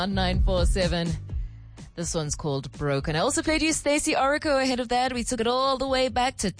On 947. This one's called Broken. I also played you Stacey Orico. Ahead of that, we took it all the way back to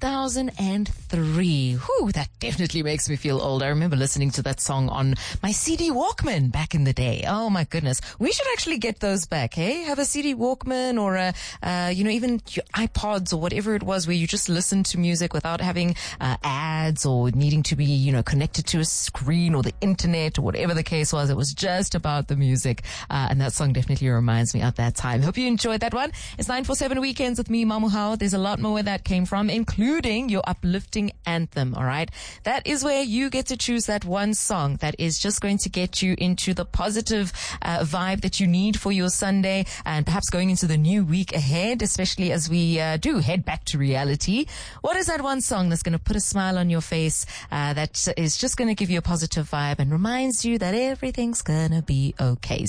2003. Whew, that definitely makes me feel old. I remember listening to that song on my CD Walkman back in the day. Oh my goodness. We should actually get those back, hey? Have a CD Walkman or even your iPods or whatever it was where you just listen to music without having ads or needing to be, connected to a screen or the internet or whatever the case was. It was just about the music. And that song definitely reminds me of that time. Hope you enjoyed that one. It's 947 Weekends with me, Mamu Hao. There's a lot more where that came from, including your uplifting anthem, all right? That is where you get to choose that one song that is just going to get you into the positive vibe that you need for your Sunday and perhaps going into the new week ahead, especially as we do head back to reality. What is that one song that's going to put a smile on your face, that is just going to give you a positive vibe and reminds you that everything's going to be okay?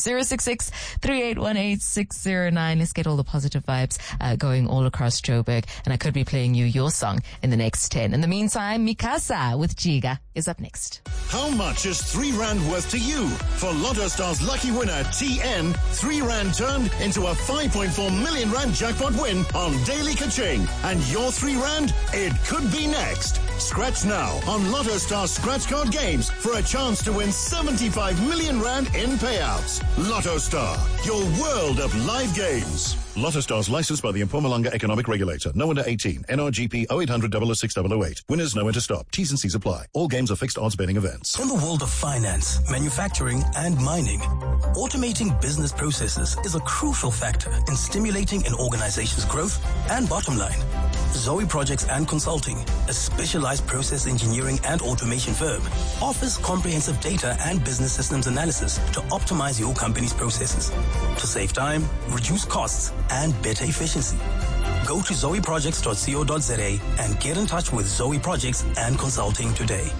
066-3818-609. Let's get all the positive vibes going all across Joburg. And I could be playing you your song in the next 10. In the meantime, Mikasa with Jiga is up next. How much is R3 worth to you? For Lotto Star's lucky winner, TN, R3 turned into a 5.4 million rand jackpot win on Daily Kaching. And your R3, it could be next. Scratch now on Lotto Star's scratch card games for a chance to win 75 million rand in payouts. Lotto Star, your world of live games. Lotto Stars licensed by the Mpumalanga Economic Regulator. No under 18. NRGP 0800 006 008. Winners know when to stop. T's and C's apply. All games are fixed odds betting events. In the world of finance, manufacturing, and mining, automating business processes is a crucial factor in stimulating an organization's growth and bottom line. Zoe Projects and Consulting, a specialized process engineering and automation firm, offers comprehensive data and business systems analysis to optimize your company's processes to save time, reduce costs, and better efficiency. Go to zoeprojects.co.za and get in touch with Zoe Projects and Consulting today.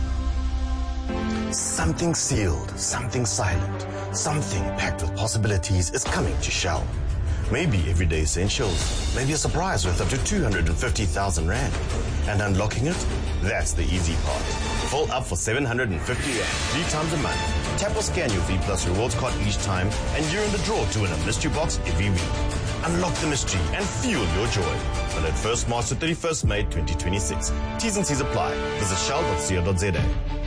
Something sealed, something silent, something packed with possibilities is coming to Shell. Maybe everyday essentials, maybe a surprise worth up to 250,000 rand. And unlocking it? That's the easy part. Full up for 750 rand, 3 times a month. Tap or scan your V Plus rewards card each time, and you're in the draw to win a mystery box every week. Unlock the mystery and fuel your joy. Valid 1st March to 31st May 2026. T's and C's apply. Visit shell.co.za.